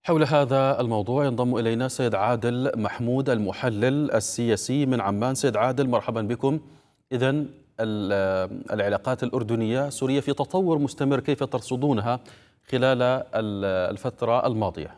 حول هذا الموضوع ينضم إلينا سيد عادل محمود المحلل السياسي من عمان. سيد عادل، مرحبا بكم. إذن العلاقات الأردنية سورية في تطور مستمر، كيف ترصدونها خلال الفترة الماضية؟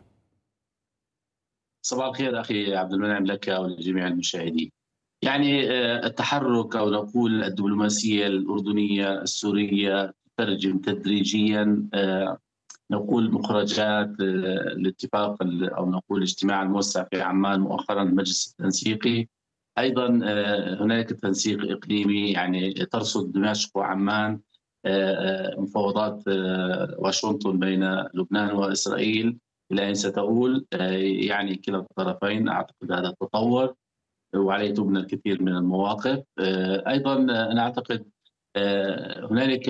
صباح الخير أخي عبد المنعم لك ولجميع المشاهدين. التحرك أو نقول الدبلوماسية الأردنية السورية تترجم تدريجيا نقول مخرجات الاتفاق أو نقول الاجتماع الموسع في عمان مؤخرا المجلس التنسيقي. أيضا هنالك تنسيق إقليمي يعني ترصد دمشق وعمان مفاوضات واشنطن بين لبنان وإسرائيل إلى أين ستؤول. يعني كلا الطرفين أعتقد هذا التطور وعليه تبنى الكثير من المواقف. أيضا أنا أعتقد هنالك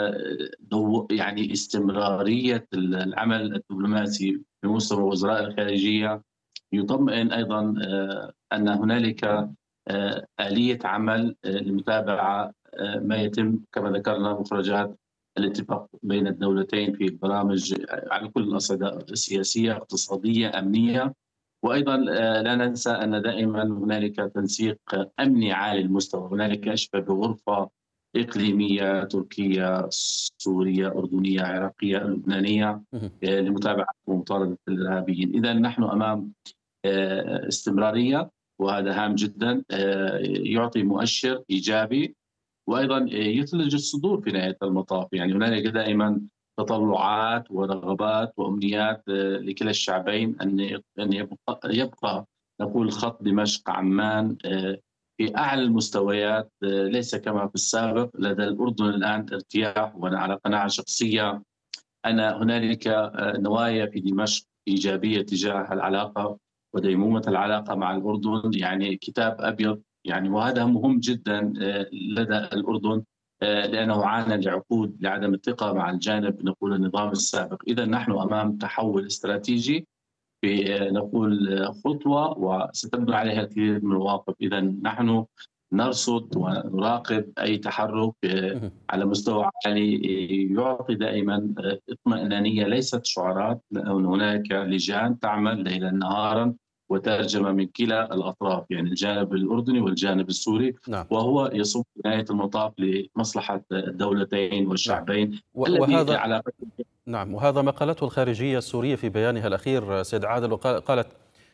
يعني استمرارية العمل الدبلوماسي بمستوى وزراء الخارجية يطمئن أيضا أن هنالك آلية عمل لمتابعة ما يتم كما ذكرنا مخرجات الاتفاق بين الدولتين في البرامج على كل الأصعدة السياسية اقتصادية أمنية. وأيضا لا ننسى أن دائما هنالك تنسيق أمني عالي المستوى، هنالك أشبه بغرفة إقليمية تركية سورية أردنية عراقية لبنانية لمتابعة ومطاردة الإرهابيين. إذا نحن أمام استمرارية وهذا هام جدا، يعطي مؤشر إيجابي وايضا يثلج الصدور في نهايه المطاف. يعني هنالك دائما تطلعات ورغبات وامنيات لكلا الشعبين ان يبقى نقول خط دمشق عمان في اعلى المستويات، ليس كما في السابق. لدى الاردن الان ارتياح، وانا على قناعه شخصيه ان هنالك نوايا في دمشق ايجابيه تجاه العلاقه وديمومه العلاقه مع الاردن، يعني كتاب ابيض يعني. وهذا مهم جدا لدى الأردن لأنه عانى لعقود لعدم الثقة مع الجانب نقول النظام السابق. إذا نحن أمام تحول استراتيجي في نقول خطوة وستبنى عليها الكثير من المواقف. إذا نحن نرصد ونراقب أي تحرك على مستوى عالي يعطي دائما اطمئنانية، ليست شعارات، لأن هناك لجان تعمل ليلا نهارا وترجمة من كلا الأطراف، يعني الجانب الأردني والجانب السوري، نعم. وهو يصب في نهاية المطاف لمصلحة الدولتين نعم. والشعبين الذي وهذا على نعم، وهذا ما قالته الخارجية السورية في بيانها الأخير سيد عادل، وقالت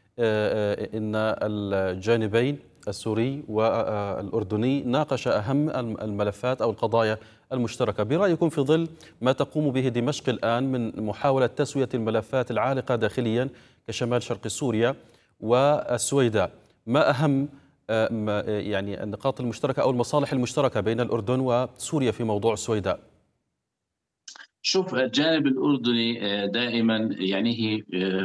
إن الجانبين السوري والأردني ناقش أهم الملفات أو القضايا المشتركة. برأيكم في ظل ما تقوم به دمشق الآن من محاولة تسوية الملفات العالقة داخليا كشمال شرق سوريا والسويداء، ما أهم يعني النقاط المشتركة أو المصالح المشتركة بين الأردن وسوريا في موضوع السويداء؟ شوف، الجانب الأردني دائما يعنيه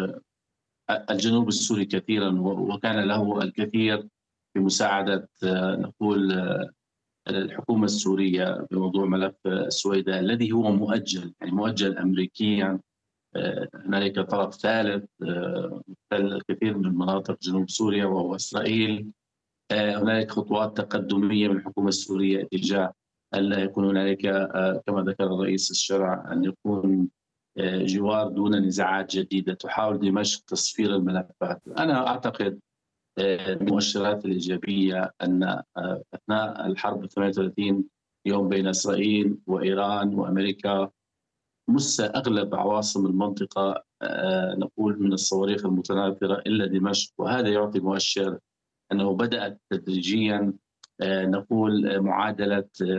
الجنوب السوري كثيرا، وكان له الكثير في مساعدة نقول الحكومة السورية بموضوع ملف السويداء الذي هو مؤجل، يعني مؤجل أمريكيا. هنالك طرف ثالث محتل الكثير من مناطق جنوب سوريا وهو إسرائيل. هنالك خطوات تقدمية من الحكومة السورية اتجاه ألا يكون هنالك كما ذكر الرئيس الشرع أن يكون جوار دون نزاعات جديدة. تحاول دمشق تصفير الملفات. أنا أعتقد المؤشرات الإيجابية أن أثناء الحرب 38 يوم بين إسرائيل وإيران وأمريكا مس أغلب عواصم المنطقة نقول من الصواريخ المتناثرة إلا دمشق، وهذا يعطي مؤشر أنه بدأت تدريجيا نقول معادلة